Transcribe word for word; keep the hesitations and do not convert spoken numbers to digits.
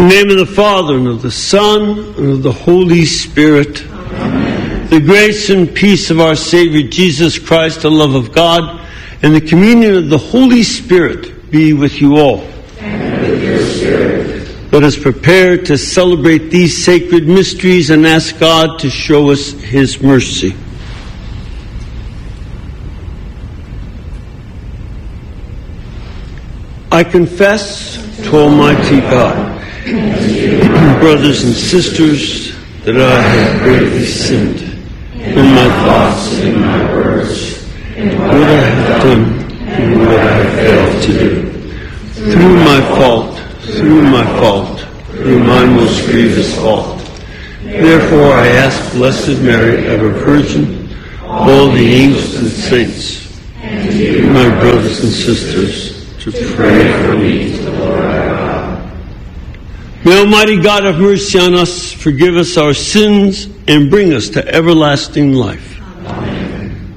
In the name of the Father, and of the Son, and of the Holy Spirit. Amen. The grace and peace of our Savior Jesus Christ, the love of God, and the communion of the Holy Spirit be with you all. And with your spirit. Let us prepare to celebrate these sacred mysteries and ask God to show us His mercy. I confess to Almighty God, brothers and sisters, that I have greatly sinned in my thoughts and in my words, in what I have done and what I have failed to do. Through my fault, through my fault, through my most grievous fault. Therefore I ask Blessed Mary, ever Virgin, all the angels and saints, and my brothers and sisters, to pray for me to the Lord our God. May Almighty God have mercy on us, forgive us our sins, and bring us to everlasting life.